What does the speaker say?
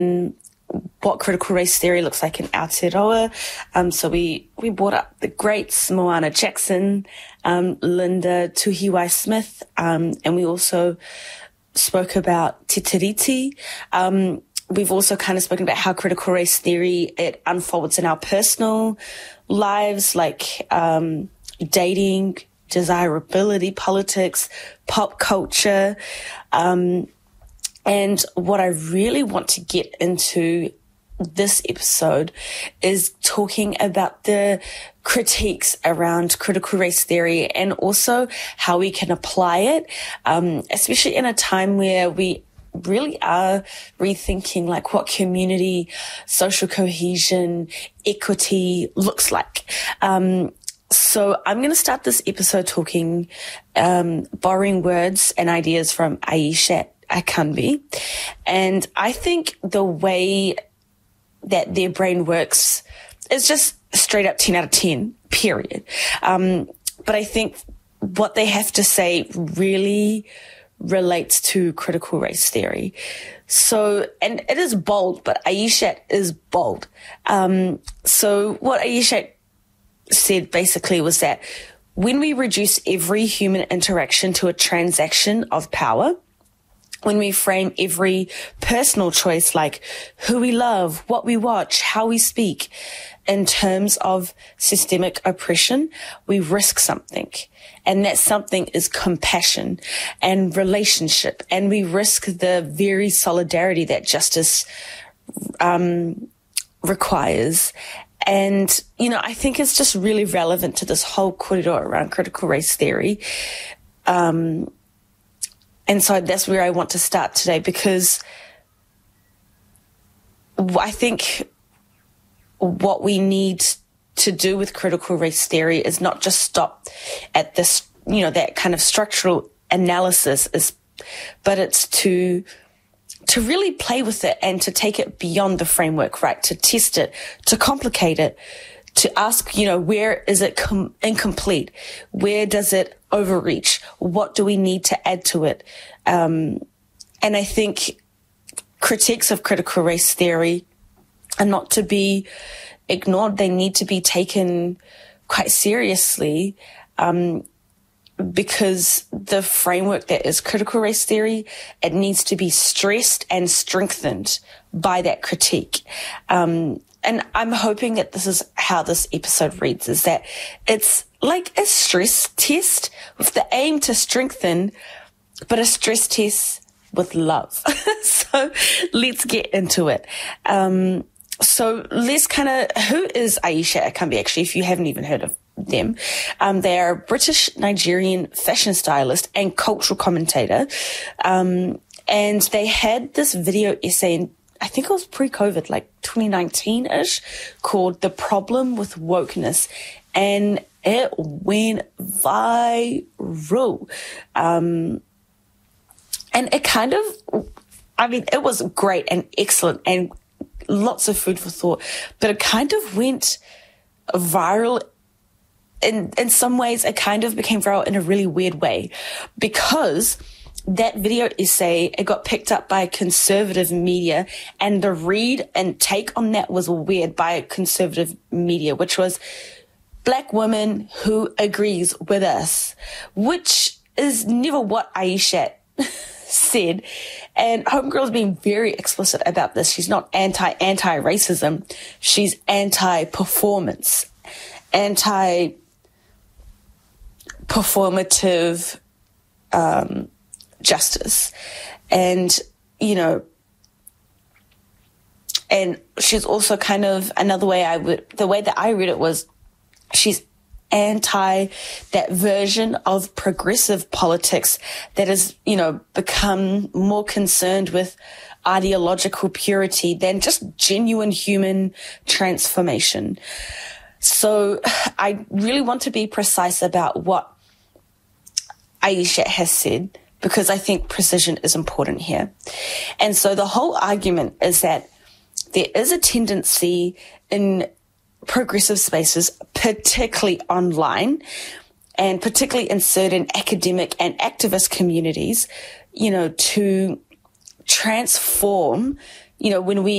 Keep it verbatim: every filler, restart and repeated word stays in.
what critical race theory looks like in Aotearoa. Um, so we, we brought up the greats, Moana Jackson, um, Linda Tuhiwai-Smith, um, and we also spoke about Te Tiriti. Um, we've also kind of spoken about how critical race theory, it unfolds in our personal lives, like um, dating, desirability, politics, pop culture. Um, and what I really want to get into this episode is talking about the critiques around critical race theory and also how we can apply it, um, especially in a time where we really are rethinking like what community, social cohesion, equity looks like. Um, so I'm going to start this episode talking, um, borrowing words and ideas from Aisha Akanbi. And I think the way that their brain works is just straight up ten out of ten, period. Um, but I think what they have to say really relates to critical race theory. So, and it is bold, but Aisha is bold. Um, so what Aisha said basically was that when we reduce every human interaction to a transaction of power, when we frame every personal choice, like who we love, what we watch, how we speak, in terms of systemic oppression, we risk something. And that something is compassion and relationship. And we risk the very solidarity that justice um, requires. And, you know, I think it's just really relevant to this whole corridor around critical race theory. Um, And so that's where I want to start today, because I think what we need to do with critical race theory is not just stop at this, you know, that kind of structural analysis, is, but it's to to really play with it and to take it beyond the framework, right? To test it, to complicate it, to ask, you know, where is it com- incomplete? Where does it overreach? What do we need to add to it? Um, and I think critiques of critical race theory are not to be ignored. They need to be taken quite seriously, um, because the framework that is critical race theory, it needs to be stressed and strengthened by that critique. Um, And I'm hoping that this is how this episode reads, is that it's like a stress test with the aim to strengthen, but a stress test with love. So let's get into it. Um, so let's kind of, who is Aisha Akanbi, actually, if you haven't even heard of them? Um, they are a British Nigerian fashion stylist and cultural commentator. Um, and they had this video essay in, I think it was pre-COVID, like twenty nineteen-ish, called The Problem with Wokeness. And it went viral. Um, and it kind of, I mean, it was great and excellent and lots of food for thought, but it kind of went viral. In, in some ways, it kind of became viral in a really weird way, because that video essay, it got picked up by conservative media, and the read and take on that was weird by conservative media, which was black woman who agrees with us, which is never what Aisha said. And Homegirl's been very explicit about this. She's not anti, anti-racism. She's anti-performance, anti-performative, um, justice. And, you know, and she's also kind of, another way I would, the way that I read it was, she's anti that version of progressive politics that has, you know, become more concerned with ideological purity than just genuine human transformation. So I really want to be precise about what Aisha has said, because I think precision is important here. And so the whole argument is that there is a tendency in progressive spaces, particularly online, and particularly in certain academic and activist communities, you know, to transform you know, when we